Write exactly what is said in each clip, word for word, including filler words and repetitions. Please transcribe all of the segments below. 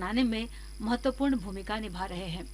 बनाने में महत्वपूर्ण भूमिका निभा रहे हैं।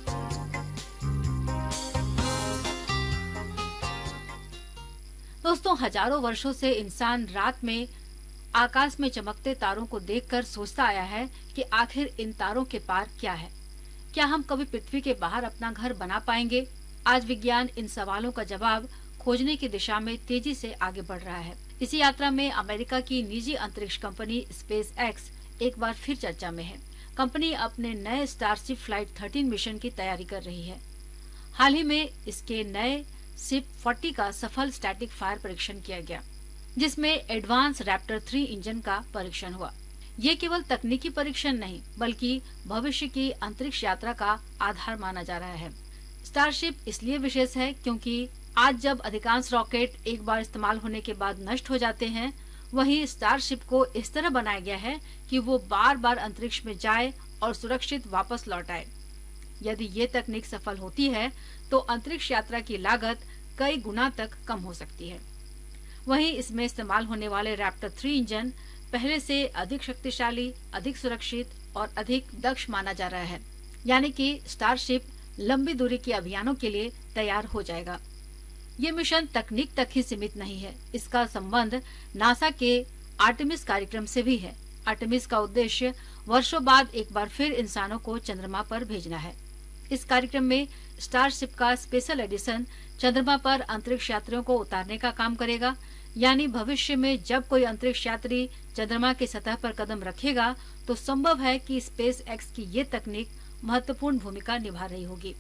दोस्तों, हजारों वर्षों से इंसान रात में आकाश में चमकते तारों को देखकर सोचता आया है कि आखिर इन तारों के पार क्या है। क्या हम कभी पृथ्वी के बाहर अपना घर बना पाएंगे? आज विज्ञान इन सवालों का जवाब खोजने की दिशा में तेजी से आगे बढ़ रहा है। इसी यात्रा में अमेरिका की निजी अंतरिक्ष कंपनी स्पेस एक्स एक बार फिर चर्चा में है। कंपनी अपने नए स्टारशिप फ्लाइट थर्टीन मिशन की तैयारी कर रही है। हाल ही में इसके नए शिप फोर्टी का सफल स्टैटिक फायर परीक्षण किया गया, जिसमें एडवांस रैप्टर थ्री इंजन का परीक्षण हुआ। ये केवल तकनीकी परीक्षण नहीं, बल्कि भविष्य की अंतरिक्ष यात्रा का आधार माना जा रहा है। स्टारशिप इसलिए विशेष है क्योंकि आज जब अधिकांश रॉकेट एक बार इस्तेमाल होने के बाद नष्ट हो जाते हैं, वहीं स्टारशिप को इस तरह बनाया गया है कि वो बार बार अंतरिक्ष में जाए और सुरक्षित वापस लौट आए। यदि ये तकनीक सफल होती है तो अंतरिक्ष यात्रा की लागत कई गुना तक कम हो सकती है। वहीं इसमें इस्तेमाल होने वाले रैप्टर थ्री इंजन पहले से अधिक शक्तिशाली, अधिक सुरक्षित और अधिक दक्ष माना जा रहा है, यानी कि स्टारशिप लंबी दूरी के अभियानों के लिए तैयार हो जाएगा। ये मिशन तकनीक तक ही सीमित नहीं है, इसका संबंध नासा के आर्टेमिस कार्यक्रम से भी है। आर्टेमिस का उद्देश्य वर्षों बाद एक बार फिर इंसानों को चंद्रमा पर भेजना है। इस कार्यक्रम में स्टारशिप का स्पेशल एडिशन चंद्रमा पर अंतरिक्ष यात्रियों को उतारने का काम करेगा, यानी भविष्य में जब कोई अंतरिक्ष यात्री चंद्रमा की सतह पर कदम रखेगा तो संभव है कि स्पेस एक्स की ये तकनीक महत्वपूर्ण भूमिका निभा रही होगी।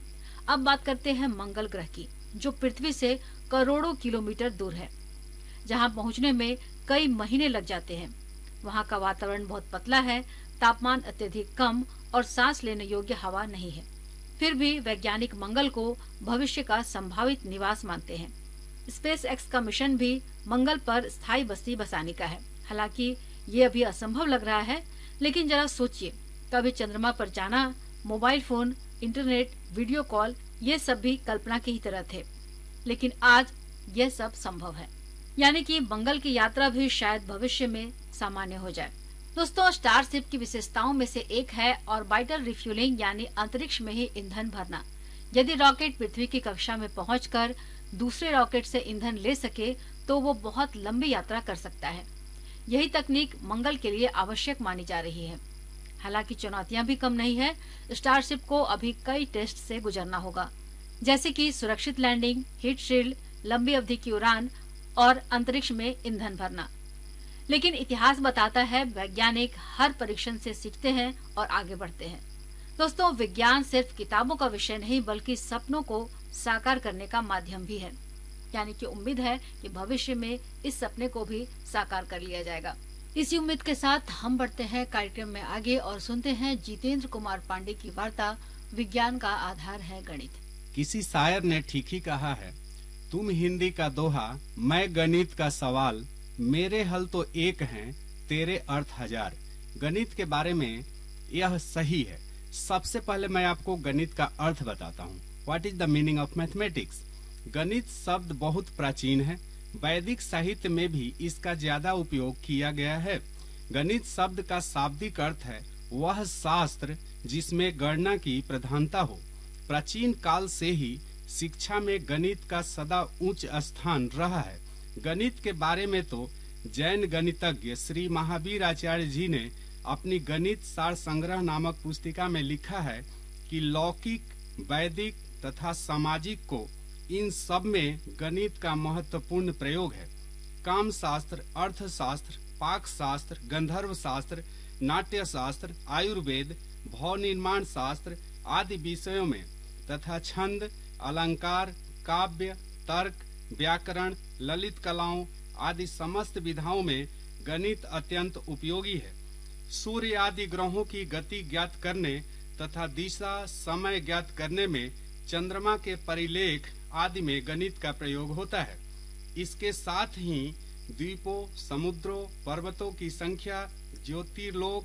अब बात करते हैं मंगल ग्रह की, जो पृथ्वी से करोड़ों किलोमीटर दूर है, जहां पहुंचने में कई महीने लग जाते हैं। वहां का वातावरण बहुत पतला है, तापमान अत्यधिक कम और सांस लेने योग्य हवा नहीं है। फिर भी वैज्ञानिक मंगल को भविष्य का संभावित निवास मानते हैं। स्पेस एक्स का मिशन भी मंगल पर स्थायी बस्ती बसाने का है। हालांकि ये अभी असंभव लग रहा है, लेकिन जरा सोचिए, कभी चंद्रमा पर जाना, mobile phone, internet, video call, ये सब भी कल्पना की ही तरह थे, लेकिन आज यह सब संभव है। यानी कि मंगल की यात्रा भी शायद भविष्य में सामान्य हो जाए। दोस्तों, स्टारशिप की विशेषताओं में से एक है ऑर्बिटल रिफ्यूलिंग, यानी अंतरिक्ष में ही ईंधन भरना। यदि रॉकेट पृथ्वी की कक्षा में पहुंचकर दूसरे रॉकेट से ईंधन ले सके तो वो बहुत लंबी यात्रा कर सकता है। यही तकनीक मंगल के लिए आवश्यक मानी जा रही है। हालांकि चुनौतियां भी कम नहीं है। स्टारशिप को अभी कई टेस्ट से गुजरना होगा, जैसे कि सुरक्षित लैंडिंग, हीट शील्ड, लंबी अवधि की उड़ान और अंतरिक्ष में ईंधन भरना। लेकिन इतिहास बताता है, वैज्ञानिक हर परीक्षण से सीखते हैं और आगे बढ़ते हैं। दोस्तों, विज्ञान सिर्फ किताबों का विषय नहीं, बल्कि सपनों को साकार करने का माध्यम भी है। यानी कि उम्मीद है कि भविष्य में इस सपने को भी साकार कर लिया जाएगा। इसी उम्मीद के साथ हम बढ़ते हैं कार्यक्रम में आगे और सुनते हैं जितेंद्र कुमार पांडे की वार्ता, विज्ञान का आधार है गणित। किसी शायर ने ठीक ही कहा है, तुम हिंदी का दोहा, मैं गणित का सवाल, मेरे हल तो एक हैं, तेरे अर्थ हजार। गणित के बारे में यह सही है। सबसे पहले मैं आपको गणित का अर्थ बताता हूँ। What is the meaning of mathematics? गणित शब्द बहुत प्राचीन है। वैदिक साहित्य में भी इसका ज्यादा उपयोग किया गया है। गणित शब्द का शाब्दिक अर्थ है वह शास्त्र जिसमें गणना की प्रधानता हो। प्राचीन काल से ही शिक्षा में गणित का सदा उच्च स्थान रहा है। गणित के बारे में तो जैन गणितज्ञ श्री महावीर आचार्य जी ने अपनी गणित सार संग्रह नामक पुस्तिका में लिखा है कि लौकिक, वैदिक तथा सामाजिक को इन सब में गणित का महत्वपूर्ण प्रयोग है। काम शास्त्र, अर्थशास्त्र, पाक शास्त्र, गंधर्व शास्त्र, नाट्य शास्त्र, आयुर्वेद, भव निर्माण शास्त्र आदि विषयों में तथा छंद, अलंकार, काव्य, तर्क, व्याकरण, ललित कलाओं आदि समस्त विधाओं में गणित अत्यंत उपयोगी है। सूर्य आदि ग्रहों की गति ज्ञात करने तथा दिशा, समय ज्ञात करने में, चंद्रमा के परिलेख आदि में गणित का प्रयोग होता है। इसके साथ ही द्वीपों, समुद्रों, पर्वतों की संख्या, ज्योतिर्लोक,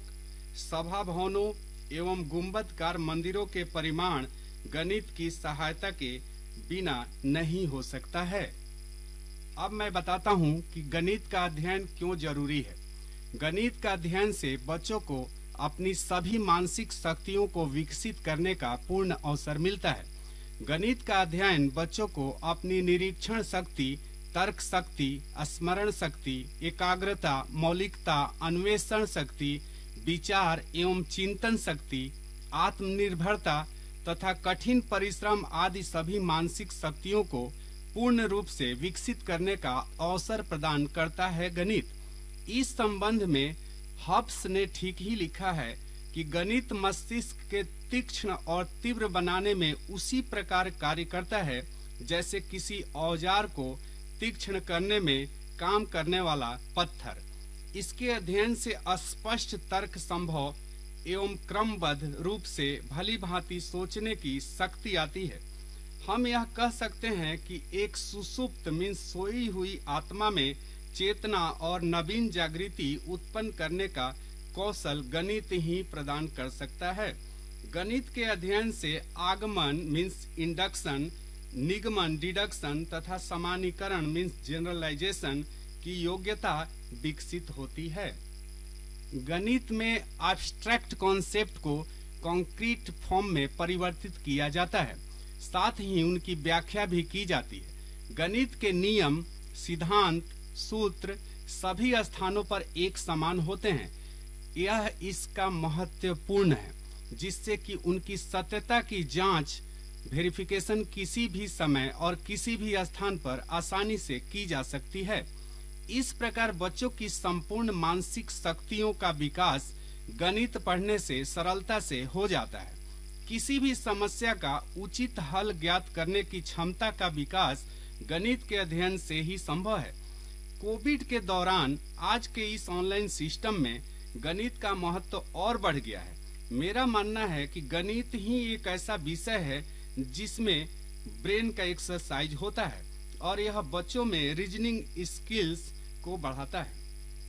सभा भवनों एवं गुंबदकार मंदिरों के परिमाण गणित की सहायता के बिना नहीं हो सकता है। अब मैं बताता हूँ कि गणित का अध्ययन क्यों जरूरी है। गणित का अध्ययन से बच्चों को अपनी सभी मानसिक शक्तियों को विकसित करने का पूर्ण अवसर मिलता है। गणित का अध्ययन बच्चों को अपनी निरीक्षण शक्ति, तर्क शक्ति, स्मरण शक्ति, एकाग्रता, मौलिकता, अन्वेषण शक्ति, विचार एवं चिंतन शक्ति, आत्मनिर्भरता तथा कठिन परिश्रम आदि सभी मानसिक शक्तियों को पूर्ण रूप से विकसित करने का अवसर प्रदान करता है गणित। इस संबंध में हब्स ने ठीक ही लिखा है कि गणित मस्तिष्क के तीक्ष्ण और तीव्र बनाने में उसी प्रकार कार्य करता है जैसे किसी औजार को तीक्ष्ण करने में काम करने वाला पत्थर। इसके अध्ययन से स्पष्ट तर्क संभव एवं क्रमबद्ध रूप से भली भांति सोचने की शक्ति आती है। हम यह कह सकते हैं कि एक सुसुप्त मीन्स सोई हुई आत्मा में चेतना और नवीन जागृति उत्पन्न करने का कौशल गणित ही प्रदान कर सकता है। गणित के अध्ययन से आगमन मीन्स इंडक्शन, निगमन डिडक्शन तथा सामान्यीकरण मीन्स जनरलाइजेशन की योग्यता विकसित होती है। गणित में एब्स्ट्रैक्ट कॉन्सेप्ट को कॉन्क्रीट फॉर्म में परिवर्तित किया जाता है, साथ ही उनकी व्याख्या भी की जाती है। गणित के नियम, सिद्धांत, सूत्र सभी स्थानों पर एक समान होते हैं। यह इसका महत्वपूर्ण है, जिससे कि उनकी सत्यता की जांच, वेरिफिकेशन किसी भी समय और किसी भी स्थान पर आसानी से की जा सकती है। इस प्रकार बच्चों की संपूर्ण मानसिक शक्तियों का विकास गणित पढ़ने से सरलता से हो जाता है। किसी भी समस्या का उचित हल ज्ञात करने की क्षमता का विकास गणित के अध्ययन से ही संभव है। कोविड के दौरान आज के इस ऑनलाइन सिस्टम में गणित का महत्व और बढ़ गया है। मेरा मानना है कि गणित ही एक ऐसा विषय है जिसमें ब्रेन का एक्सरसाइज होता है और यह बच्चों में रीजनिंग स्किल्स को बढ़ाता है।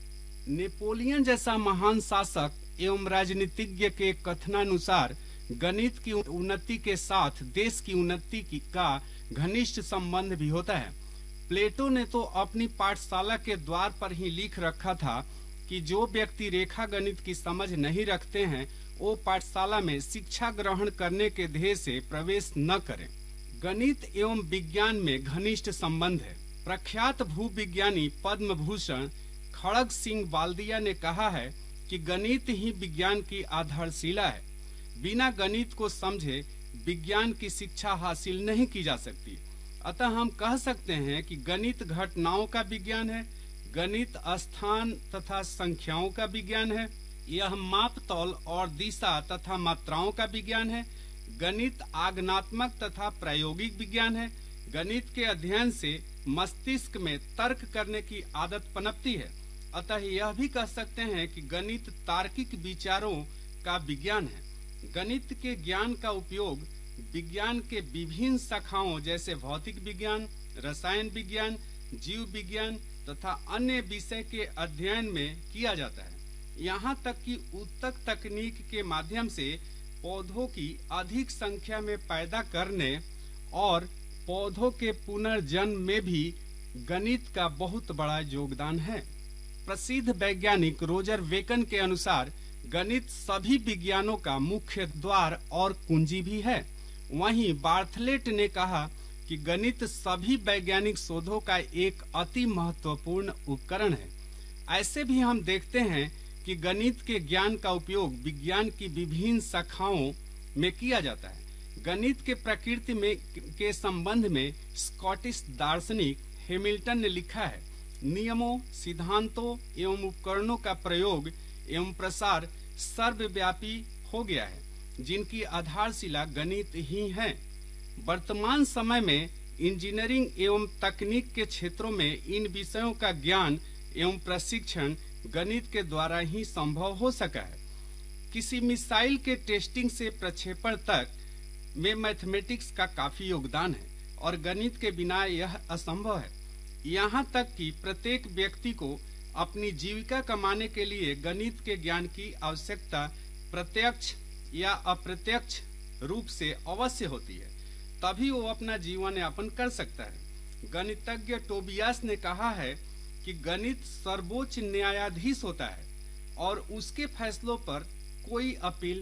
नेपोलियन जैसा महान शासक एवं राजनीतिज्ञ के कथनानुसार गणित की उन्नति के साथ देश की उन्नति की का घनिष्ठ संबंध भी होता है। प्लेटो ने तो अपनी पाठशाला के द्वार पर ही लिख रखा था कि जो व्यक्ति रेखा गणित की समझ नहीं रखते हैं वो पाठशाला में शिक्षा ग्रहण करने के ध्येय से प्रवेश न करें। गणित एवं विज्ञान में घनिष्ठ संबंध है। प्रख्यात भूविज्ञानी पद्म भूषण खड़ग सिंह बाल्दिया ने कहा है कि गणित ही विज्ञान की आधारशिला है। बिना गणित को समझे विज्ञान की शिक्षा हासिल नहीं की जा सकती। अतः हम कह सकते हैं कि गणित घटनाओं का विज्ञान है, गणित स्थान तथा संख्याओं का विज्ञान है, यह माप तौल और दिशा तथा मात्राओं का विज्ञान है, गणित आगनात्मक तथा प्रायोगिक विज्ञान है। गणित के अध्ययन से मस्तिष्क में तर्क करने की आदत पनपती है। अतः यह भी कह सकते हैं कि गणित तार्किक विचारों का विज्ञान है। गणित के ज्ञान का उपयोग विज्ञान के विभिन्न शाखाओं जैसे भौतिक विज्ञान, रसायन विज्ञान, जीव विज्ञान तथा अन्य विषय के अध्ययन में किया जाता है। यहाँ तक कि ऊतक तकनीक के माध्यम से पौधों की अधिक संख्या में पैदा करने और पौधों के पुनर्जन्म में भी गणित का बहुत बड़ा योगदान है। प्रसिद्ध वैज्ञानिक रोजर वेकन के अनुसार गणित सभी विज्ञानों का मुख्य द्वार और कुंजी भी है। वहीं बार्थलेट ने कहा कि गणित सभी वैज्ञानिक शोधों का एक अति महत्वपूर्ण उपकरण है। ऐसे भी हम देखते हैं कि गणित के ज्ञान का उपयोग विज्ञान की विभिन्न शाखाओं में किया जाता है। गणित के प्रकृति में के संबंध में स्कॉटिश दार्शनिक हैमिल्टन ने लिखा है, नियमों, सिद्धांतों एवं उपकरणों का प्रयोग एवं प्रसार सर्वव्यापी हो गया है, जिनकी आधारशिला गणित ही है। वर्तमान समय में इंजीनियरिंग एवं तकनीक के क्षेत्रों में इन विषयों का ज्ञान एवं प्रशिक्षण गणित के द्वारा ही संभव हो सका है। किसी मिसाइल के टेस्टिंग से प्रक्षेपण तक में मैथमेटिक्स का काफी योगदान है और गणित के बिना यह असंभव है। यहाँ तक कि प्रत्येक व्यक्ति को अपनी जीविका कमाने के लिए गणित के ज्ञान की आवश्यकता प्रत्यक्ष या अप्रत्यक्ष रूप से अवश्य होती है, तभी वो अपना जीवन यापन कर सकता है। गणितज्ञ टोबियास ने कहा है कि गणित सर्वोच्च न्यायाधीश होता है और उसके फैसलों पर कोई अपील